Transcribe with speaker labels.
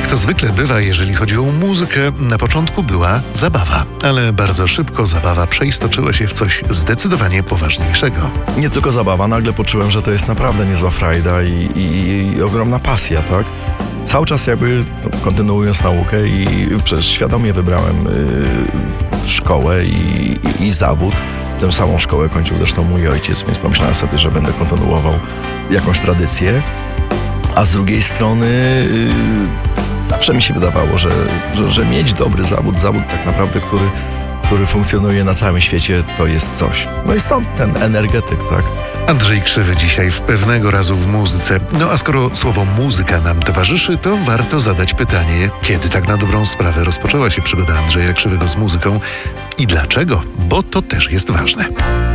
Speaker 1: Jak to zwykle bywa, jeżeli chodzi o muzykę, na początku była zabawa, ale bardzo szybko zabawa przeistoczyła się w coś zdecydowanie poważniejszego.
Speaker 2: Nie tylko zabawa, nagle poczułem, że to jest naprawdę niezła frajda i ogromna pasja, tak? Cały czas jakby kontynuując naukę i przecież świadomie wybrałem szkołę i zawód. Tę samą szkołę kończył zresztą mój ojciec, więc pomyślałem sobie, że będę kontynuował jakąś tradycję. A z drugiej strony zawsze mi się wydawało, że mieć dobry zawód tak naprawdę, który funkcjonuje na całym świecie, to jest coś. No i stąd ten energetyk, tak?
Speaker 1: Andrzej Krzywy dzisiaj w Pewnego razu w muzyce. No a skoro słowo muzyka nam towarzyszy, to warto zadać pytanie, kiedy tak na dobrą sprawę rozpoczęła się przygoda Andrzeja Krzywego z muzyką i dlaczego, bo to też jest ważne.